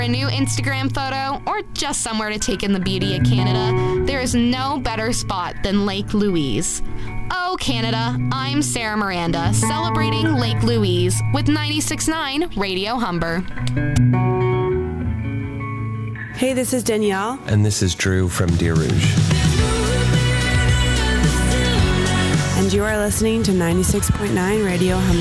a new Instagram photo, or just somewhere to take in the beauty of Canada, there is no better spot than Lake Louise. Oh, Canada, I'm Sarah Miranda, celebrating Lake Louise with 96.9 Radio Humber. Hey, this is Danielle. And this is Drew from Deer Rouge. And you are listening to 96.9 Radio Humber.